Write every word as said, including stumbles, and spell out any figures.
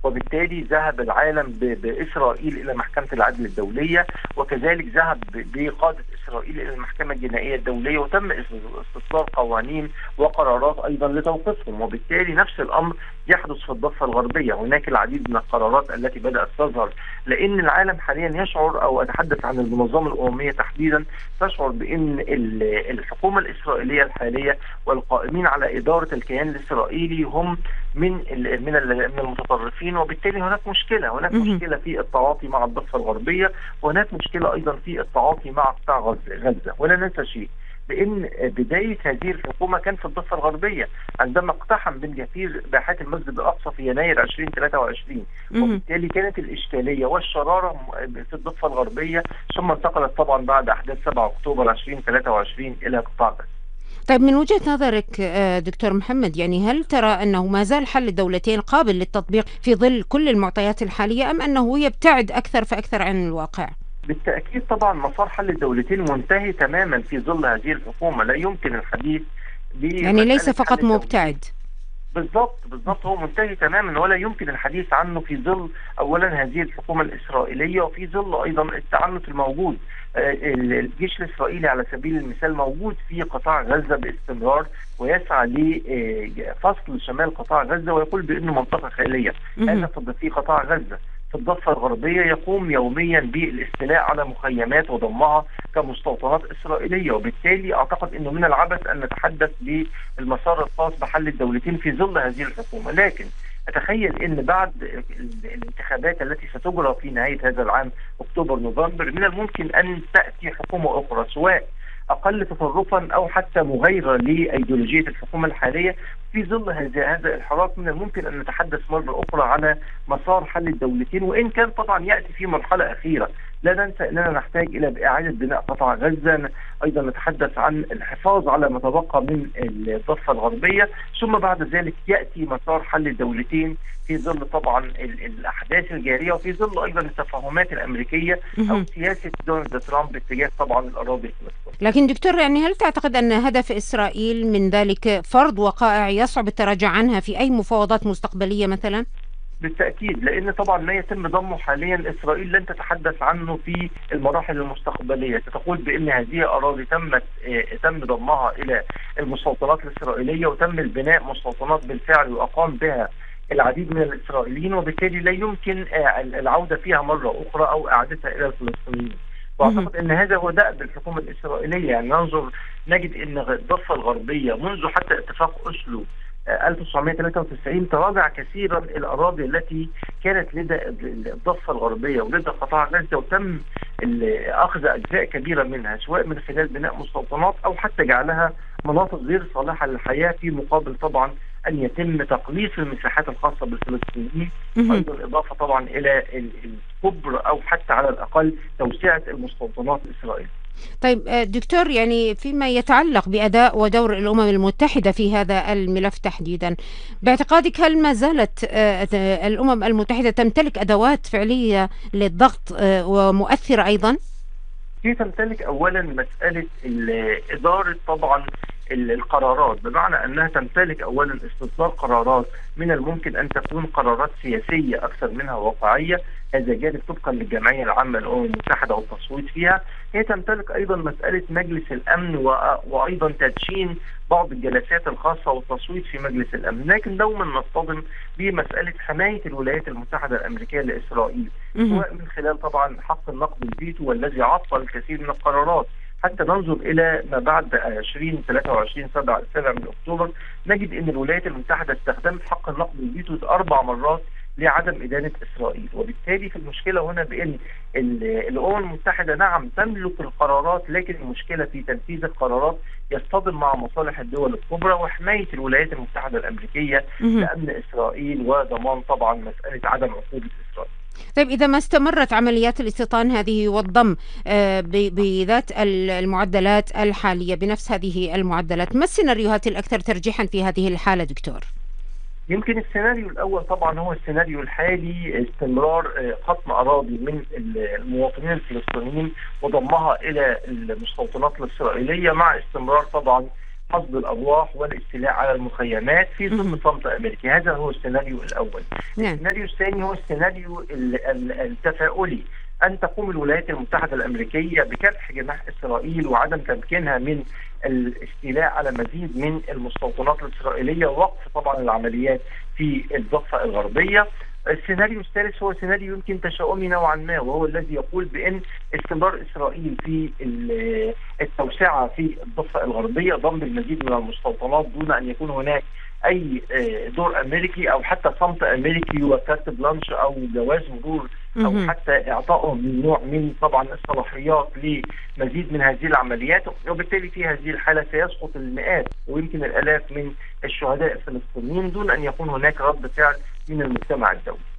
وبالتالي ذهب العالم بإسرائيل إلى محكمة العدل الدولية، وكذلك ذهب بقادة إسرائيل إلى المحكمة الجنائية الدولية، وتم استصدار قوانين وقرارات أيضا لتوقيفهم. وبالتالي نفس الأمر يحدث في الضفة الغربية. هناك العديد من القرارات التي بدأت تظهر، لأن العالم حاليا يشعر، أو أتحدث عن المنظمة الأممية تحديدا، تشعر بأن الحكومة الإسرائيلية الحالية والقائمين على إدارة الكيان الإسرائيلي هم من من من المتطرفين. وبالتالي هناك مشكلة هناك مشكلة في التعاطي مع الضفة الغربية، وهناك مشكلة أيضا في التعاطي مع قطاع غزة. ولا ننسى شيء، بأن بداية هذه الحكومة كان في الضفة الغربية عندما اقتحم بن جفير باحات المسجد الأقصى في يناير ألفين وثلاثة وعشرين، وبالتالي كانت الإشكالية والشرارة في الضفة الغربية، ثم انتقلت طبعا بعد أحداث سبعة أكتوبر ألفين وثلاثة وعشرين إلى قطاع غزة. طيب، من وجهة نظرك دكتور محمد، يعني هل ترى أنه ما زال حل الدولتين قابل للتطبيق في ظل كل المعطيات الحالية، أم أنه يبتعد أكثر فأكثر عن الواقع؟ بالتأكيد طبعا مسار حل الدولتين منتهي تماما في ظل هذه الحكومة. لا يمكن الحديث يعني ليس فقط مبتعد. بالضبط بالضبط هو منتهي تماما، ولا يمكن الحديث عنه في ظل اولا هذه الحكومه الاسرائيليه، وفي ظل ايضا التعنت الموجود. الجيش الاسرائيلي على سبيل المثال موجود في قطاع غزه باستمرار، ويسعى لفصل شمال قطاع غزه، ويقول بانه منطقه خاليه. هذا في قطاع غزه. في الضفة الغربية يقوم يوميا بالاستيلاء على مخيمات وضمها كمستوطنات إسرائيلية. وبالتالي أعتقد أنه من العبث أن نتحدث بالمسار الخاص بحل الدولتين في ظل هذه الحكومة. لكن أتخيل أن بعد الانتخابات التي ستجرى في نهاية هذا العام أكتوبر نوفمبر، من الممكن أن تأتي حكومة أخرى سواء أقل تطرفا أو حتى مغايرة لأيديولوجية الحكومة الحالية. في ظل هذا هذا الحراك من الممكن أن نتحدث مرة أخرى على مسار حل الدولتين، وإن كان طبعا يأتي في مرحلة أخيرة. لا ننسى أننا نحتاج إلى إعادة بناء قطاع غزة، أيضا نتحدث عن الحفاظ على ما تبقى من الضفة الغربية، ثم بعد ذلك يأتي مسار حل الدولتين في ظل طبعا الأحداث الجارية، وفي ظل أيضا التفاهمات الأمريكية أو سياسة دونالد ترامب اتجاه طبعا الأراضي الفلسطينية. لكن دكتور، يعني هل تعتقد أن هدف إسرائيل من ذلك فرض وقائع يصعب التراجع عنها في أي مفاوضات مستقبلية مثلا؟ بالتأكيد، لأن طبعا ما يتم ضمه حاليا إسرائيل لن تتحدث عنه في المراحل المستقبلية. ستقول بأن هذه أراضي تمت تم ضمها إلى المستوطنات الإسرائيلية، وتم البناء مستوطنات بالفعل وأقام بها العديد من الإسرائيليين، وبالتالي لا يمكن العودة فيها مرة أخرى أو إعادتها إلى الفلسطينيين. واعتقد ان هذا هو دأب الحكومه الاسرائيليه. يعني ننظر نجد ان الضفه الغربيه منذ حتى اتفاق اوسلو ألف وتسعمائة وثلاثة وتسعين تراجع كثيرا الاراضي التي كانت لدى الضفه الغربيه ولدى قطاع غزه، وتم اخذ اجزاء كبيره منها سواء من خلال بناء مستوطنات او حتى جعلها مناطق غير صالحه للحياه، في مقابل طبعا ان يتم تقليص المساحات الخاصه بالفلسطينيين، ايضا اضافه طبعا الى الكبر او حتى على الاقل توسعه المستوطنات الاسرائيليه. طيب دكتور، يعني فيما يتعلق بأداء ودور الأمم المتحدة في هذا الملف تحديدا، باعتقادك هل ما زالت الأمم المتحدة تمتلك أدوات فعلية للضغط ومؤثرة أيضا؟ هي تمتلك أولا مسألة إدارة طبعا القرارات، بمعنى أنها تمتلك أولا استصدار قرارات من الممكن أن تكون قرارات سياسية أكثر منها واقعية، هذا جانب طبقا للجمعية العامة للأمم المتحدة والتصويت فيها. هي تمتلك أيضا مسألة مجلس الأمن وأيضا تدشين بعض الجلسات الخاصة والتصويت في مجلس الأمن، لكن دوما نصطدم بمسألة حماية الولايات المتحدة الأمريكية لإسرائيل، سواء من خلال طبعا حق النقد الفيتو والذي عطل الكثير من القرارات. حتى ننظر إلى ما بعد ألفين وثلاثة وعشرين سبعة من أكتوبر، نجد أن الولايات المتحدة استخدمت حق النقد الفيتو أربع مرات لعدم إدانة إسرائيل. وبالتالي في المشكلة هنا بأن الأمم المتحدة نعم تملك القرارات، لكن المشكلة في تنفيذ القرارات يصطدم مع مصالح الدول الكبرى وحماية الولايات المتحدة الأمريكية لأمن إسرائيل وضمان طبعا مسألة عدم عقوبة إسرائيل. طيب، إذا ما استمرت عمليات الاستيطان هذه والضم بذات المعدلات الحالية بنفس هذه المعدلات، ما السيناريوهات الأكثر ترجيحا في هذه الحالة دكتور؟ يمكن السيناريو الأول طبعا هو السيناريو الحالي، استمرار قطم أراضي من المواطنين الفلسطينيين وضمها إلى المستوطنات الإسرائيلية، مع استمرار طبعا حصد الارواح والاستيلاء على المخيمات في ظل صمت امريكي. هذا هو السيناريو الاول. نعم. السيناريو الثاني هو السيناريو التفاؤلي، أن تقوم الولايات المتحدة الأمريكية بكبح جناح إسرائيل وعدم تمكينها من الاستيلاء على مزيد من المستوطنات الإسرائيلية، ووقف طبعا العمليات في الضفة الغربية. السيناريو الثالث هو سيناريو يمكن تشاؤمي نوعا ما، وهو الذي يقول بأن استمرار إسرائيل في التوسعة في الضفة الغربية، ضم المزيد من المستوطنات دون أن يكون هناك أي دور أمريكي أو حتى صمت أمريكي وكارت بلانش أو جواز مرور أو حتى إعطائهم من نوع من طبعا الصلاحيات لمزيد من هذه العمليات. وبالتالي في هذه الحالة سيسقط المئات ويمكن الآلاف من الشهداء الفلسطينيين دون أن يكون هناك رد فعل من المجتمع الدولي.